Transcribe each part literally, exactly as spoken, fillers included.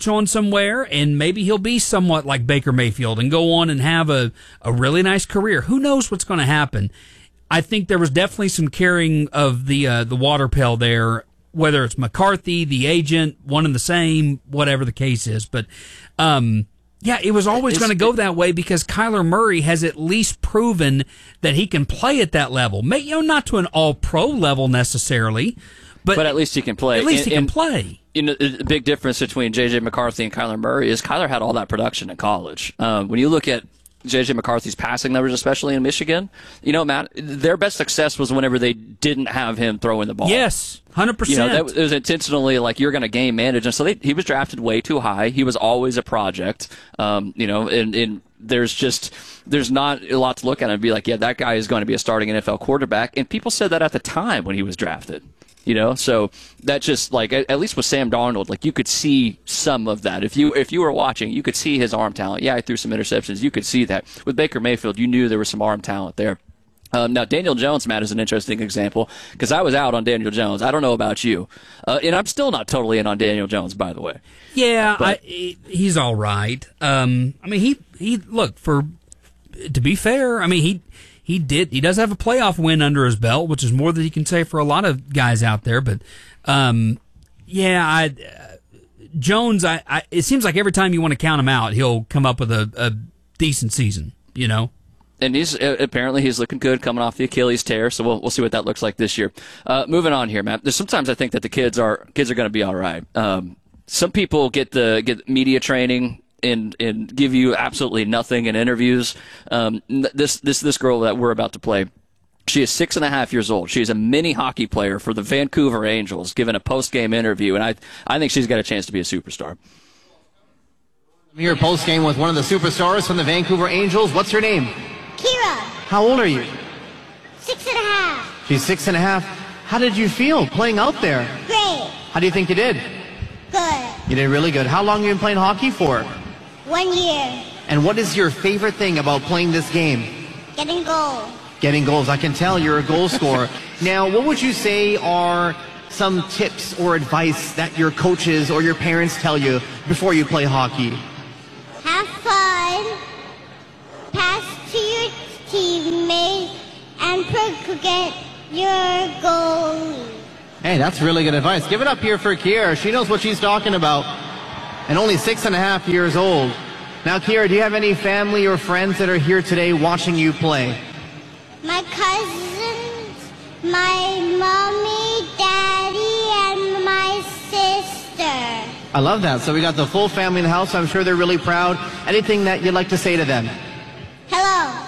catch on somewhere, and maybe he'll be somewhat like Baker Mayfield and go on and have a, a really nice career. Who knows what's going to happen? I think there was definitely some carrying of the uh, the water pail there, whether it's McCarthy, the agent, one and the same, whatever the case is. But, um, yeah, it was always going to go that way because Kyler Murray has at least proven that he can play at that level. May, you know, not to an all-pro level necessarily, but, but at least he can play. At least and, he can and, play. You know, the big difference between J J. McCarthy and Kyler Murray is Kyler had all that production in college. Um, when you look at J J. McCarthy's passing numbers, especially in Michigan, you know, Matt, their best success was whenever they didn't have him throwing the ball. Yes, one hundred percent. You know, that was intentionally like you're going to game manage. And so they, he was drafted way too high. He was always a project. Um, you know, and, and there's just there's not a lot to look at and be like, yeah, that guy is going to be a starting N F L quarterback. And people said that at the time when he was drafted. You know, so that just like at, at least with Sam Darnold, like you could see some of that. If you if you were watching, you could see his arm talent. Yeah, he threw some interceptions. You could see that. With Baker Mayfield, you knew there was some arm talent there. Um, now, Daniel Jones, Matt, is an interesting example because I was out on Daniel Jones. I don't know about you, uh, and I'm still not totally in on Daniel Jones, by the way. Yeah, but, I, he's all right. Um, I mean, he he look for to be fair. I mean, he. He did. He does have a playoff win under his belt, which is more than he can say for a lot of guys out there. But, um, yeah, I, uh, Jones. I, I. It seems like every time you want to count him out, he'll come up with a, a decent season. You know. And he's uh, apparently he's looking good coming off the Achilles tear. So we'll we'll see what that looks like this year. Uh, moving on here, Matt. There's sometimes I think that the kids are kids are going to be all right. Um, some people get the get media training. And, and give you absolutely nothing in interviews. Um, this this this girl that we're about to play, she is six and a half years old. She is a mini hockey player for the Vancouver Angels, giving a post game interview, and I I think she's got a chance to be a superstar. I'm here post game with one of the superstars from the Vancouver Angels. What's her name? Kira. How old are you? Six and a half. She's six and a half. How did you feel playing out there? Great. How do you think you did? Good. You did really good. How long have you been playing hockey for? One year. And what is your favorite thing about playing this game? Getting goals. Getting goals. I can tell you're a goal scorer. Now, what would you say are some tips or advice that your coaches or your parents tell you before you play hockey? Have fun. Pass to your teammates and forget your goal. Hey, that's really good advice. Give it up here for Kiera. She knows what she's talking about. And only six and a half years old. Now, Kiera, do you have any family or friends that are here today watching you play? My cousins, my mommy, daddy, and my sister. I love that. So we got the full family in the house. I'm sure they're really proud. Anything that you'd like to say to them? Hello.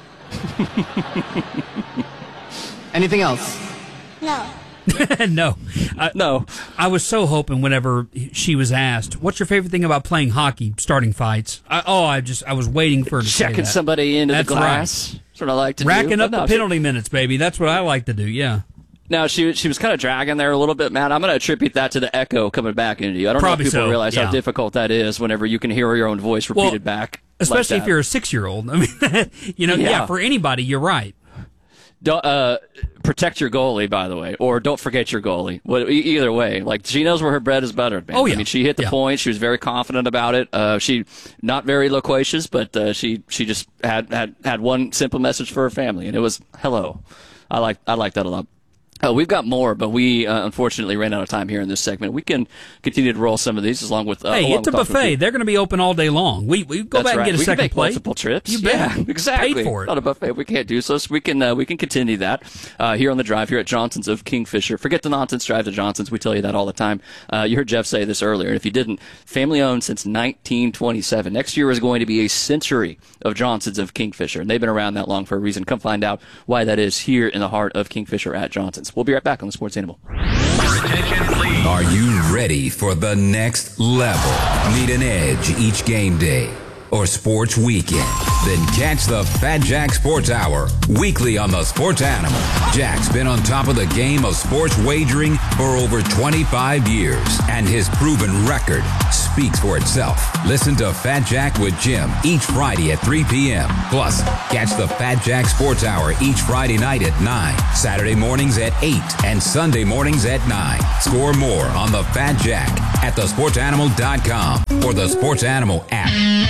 Anything else? No. no. Uh, no. I was so hoping whenever she was asked, what's your favorite thing about playing hockey, starting fights? I, oh, I just I was waiting for her to say Checking that. somebody into That's the glass. Right. That's what I like to Racking do. up no, the penalty she, minutes, baby. That's what I like to do, yeah. Now, she she was kind of dragging there a little bit, Matt. I'm going to attribute that to the echo coming back into you. I don't Probably know if people so, realize yeah. how difficult that is whenever you can hear your own voice repeated well, back. Especially like if you're a six-year-old. I mean, you know, yeah. yeah, for anybody, you're right. Don't, uh, protect your goalie, by the way, or don't forget your goalie. Well, e- either way, like she knows where her bread is buttered, man. Oh, yeah. I mean, she hit the yeah. point. She was very confident about it. Uh, she not very loquacious, but uh, she she just had, had had one simple message for her family, and it was hello. I like I like that a lot. Uh, we've got more, but we uh, unfortunately ran out of time here in this segment. We can continue to roll some of these, as long with. Uh, hey, along it's a with buffet. They're going to be open all day long. We we go That's back right. and get a we second can make plate. Multiple trips. You bet. Yeah, exactly. Paid for it. Not a buffet. We can't do so. So we can uh, we can continue that uh, here on the drive here at Johnson's of Kingfisher. Forget the nonsense. Drive to Johnson's. We tell you that all the time. Uh, you heard Jeff say this earlier, and if you didn't, family owned since nineteen twenty-seven. Next year is going to be a century of Johnson's of Kingfisher, and they've been around that long for a reason. Come find out why that is here in the heart of Kingfisher at Johnson's. We'll be right back on the Sports Animal. Are you ready for the next level? Need an edge each game day or sports weekend? Then catch the Fat Jack Sports Hour weekly on the Sports Animal. Jack's been on top of the game of sports wagering for over twenty-five years, and his proven record speaks for itself. Listen to Fat Jack with Jim each Friday at three p.m. Plus, catch the Fat Jack Sports Hour each Friday night at nine, Saturday mornings at eight, and Sunday mornings at nine. Score more on the Fat Jack at the sports animal dot com. or the Sports Animal app.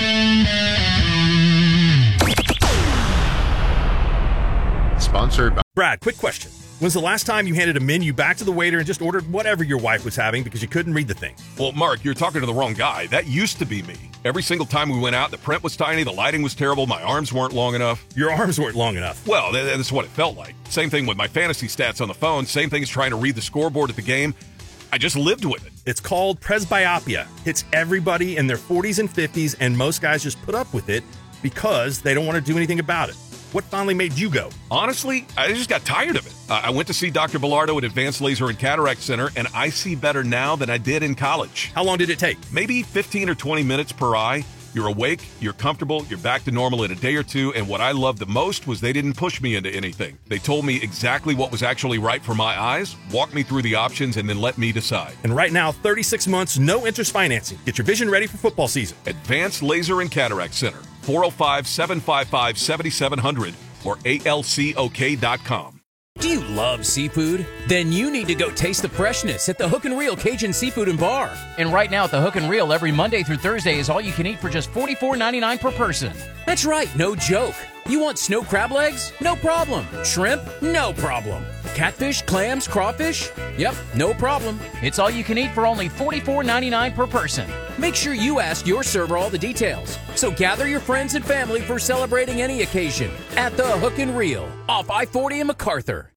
Sponsored by Brad, quick question. When's the last time you handed a menu back to the waiter and just ordered whatever your wife was having because you couldn't read the thing? Well, Mark, you're talking to the wrong guy. That used to be me. Every single time we went out, the print was tiny, the lighting was terrible, my arms weren't long enough. Your arms weren't long enough. Well, that's what it felt like. Same thing with my fantasy stats on the phone. Same thing as trying to read the scoreboard at the game. I just lived with it. It's called presbyopia. Hits everybody in their forties and fifties, and most guys just put up with it because they don't want to do anything about it. What finally made you go? Honestly, I just got tired of it. Uh, I went to see Doctor Bilardo at Advanced Laser and Cataract Center, and I see better now than I did in college. How long did it take? Maybe fifteen or twenty minutes per eye. You're awake, you're comfortable, you're back to normal in a day or two, and what I loved the most was they didn't push me into anything. They told me exactly what was actually right for my eyes, walked me through the options, and then let me decide. And right now, thirty-six months, no interest financing. Get your vision ready for football season. Advanced Laser and Cataract Center, four oh five, seven five five, seven seven zero zero or A L C O K dot com. Do you love seafood? Then you need to go taste the freshness at the Hook and Reel Cajun Seafood and Bar. And right now at the Hook and Reel, every Monday through Thursday is all you can eat for just forty-four ninety-nine per person. That's right, no joke. You want snow crab legs? No problem. Shrimp? No problem. Catfish, clams, crawfish? Yep, no problem. It's all you can eat for only forty-four ninety-nine per person. Make sure you ask your server all the details. So gather your friends and family for celebrating any occasion at the Hook and Reel off I forty in MacArthur.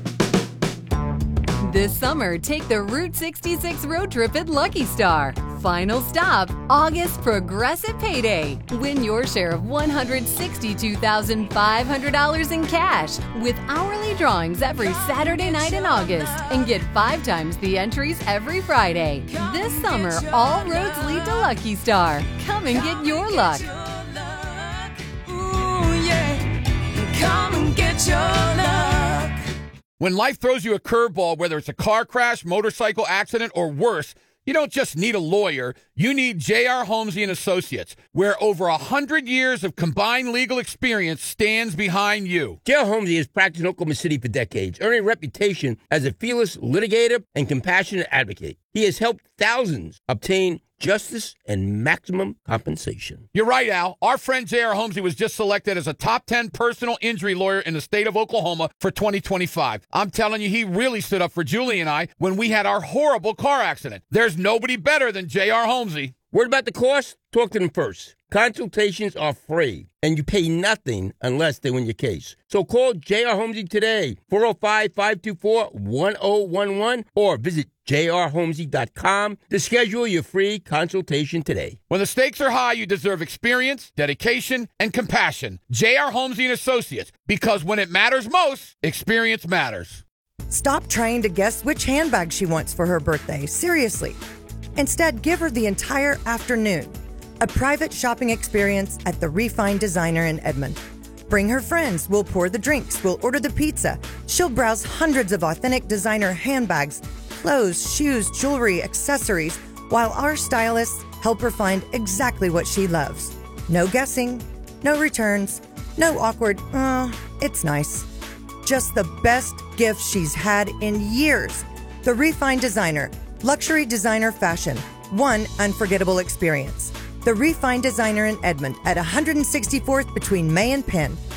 This summer, take the Route sixty-six road trip at Lucky Star. Final stop, August Progressive Payday. Win your share of one hundred sixty-two thousand five hundred dollars in cash with hourly drawings every Saturday night in August and get five times the entries every Friday. This summer, all roads lead to Lucky Star. Come and get your luck. Ooh, yeah. Come and get your luck. When life throws you a curveball, whether it's a car crash, motorcycle accident, or worse, you don't just need a lawyer. You need J R. Holmesy and Associates, where over one hundred years of combined legal experience stands behind you. J R. Holmesy has practiced in Oklahoma City for decades, earning a reputation as a fearless litigator and compassionate advocate. He has helped thousands obtain justice and maximum compensation. You're right, Al. Our friend J R. Holmesy was just selected as a top ten personal injury lawyer in the state of Oklahoma for twenty twenty-five. I'm telling you, he really stood up for Julie and I when we had our horrible car accident. There's nobody better than J R. Holmesy. Word about the cost? Talk to them first. Consultations are free, and you pay nothing unless they win your case. So call J R. Holmesy today, four oh five, five two four, one oh one one, or visit j r holmesy dot com to schedule your free consultation today. When the stakes are high, you deserve experience, dedication, and compassion. J R. Holmesy and Associates, because when it matters most, experience matters. Stop trying to guess which handbag she wants for her birthday. Seriously. Instead, give her the entire afternoon. A private shopping experience at the Refined Designer in Edmond. Bring her friends. We'll pour the drinks. We'll order the pizza. She'll browse hundreds of authentic designer handbags, clothes, shoes, jewelry, accessories, while our stylists help her find exactly what she loves. No guessing, no returns, no awkward, oh, it's nice. Just the best gift she's had in years. The Refined Designer, luxury designer fashion, one unforgettable experience. The Refined Designer in Edmond at one sixty-fourth between May and Penn.